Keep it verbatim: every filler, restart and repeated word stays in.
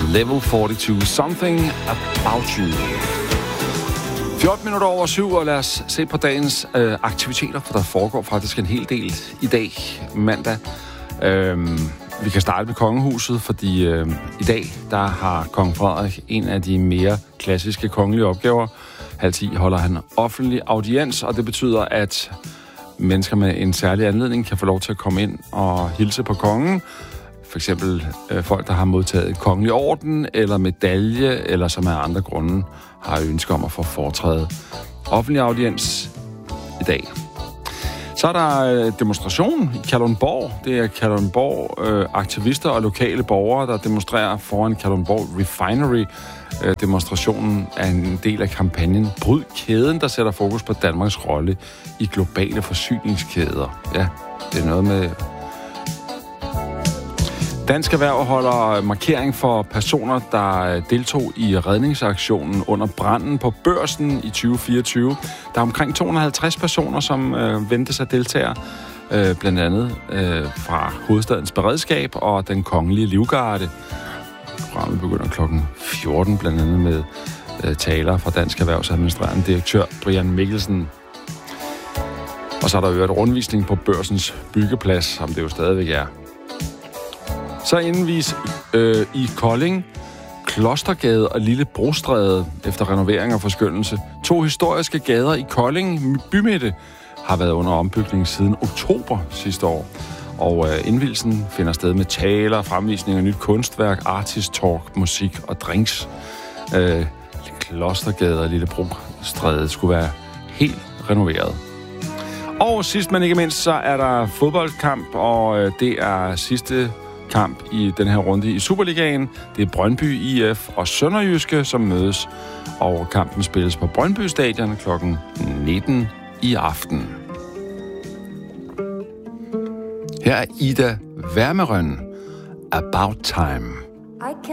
Level fireogfyrre, Something About You. fjorten minutter over syv, og lad os se på dagens øh, aktiviteter, for der foregår faktisk en hel del i dag, mandag. Øhm, vi kan starte med kongehuset, fordi øh, i dag der har kong Frederik en af de mere klassiske kongelige opgaver. Halv ti holder han offentlig audiens, og det betyder, at mennesker med en særlig anledning kan få lov til at komme ind og hilse på kongen. For eksempel øh, folk, der har modtaget kongelig orden eller medalje, eller som af andre grunde har ønsker om at få foretræde offentlig audiens i dag. Så er der demonstration i Kalundborg. Det er Kalundborg øh, aktivister og lokale borgere, der demonstrerer foran Kalundborg Refinery. Øh, demonstrationen er en del af kampagnen Bryd kæden, der sætter fokus på Danmarks rolle i globale forsyningskæder. Ja, det er noget med... Dansk Erhverv holder markering for personer, der deltog i redningsaktionen under branden på Børsen i tyve fireogtyve. Der er omkring to hundrede og halvtreds personer, som øh, ventes at deltage, øh, blandt andet øh, fra hovedstadens beredskab og den kongelige livgarde. Programmet begynder klokken fjorten, blandt andet med øh, taler fra Dansk Erhvervs administrerende direktør Brian Mikkelsen. Og så er der jo et rundvisning på Børsens byggeplads, som det jo stadigvæk er. Så indvis øh, i Kolding, Klostergade og Lille Brostræde efter renovering og forskyndelse. To historiske gader i Kolding bymidte har været under ombygning siden oktober sidste år. Og øh, indvielsen finder sted med taler, fremvisninger, nyt kunstværk, artist talk, musik og drinks. Øh, Klostergade og Lille Brostræde skulle være helt renoveret. Og sidst men ikke mindst, så er der fodboldkamp, og øh, det er sidste kamp i den her runde i Superligaen. Det er Brøndby I F og Sønderjyske, som mødes, og kampen spilles på Brøndby Stadion klokken nitten i aften. Her er Ida Wermerøn, About Time.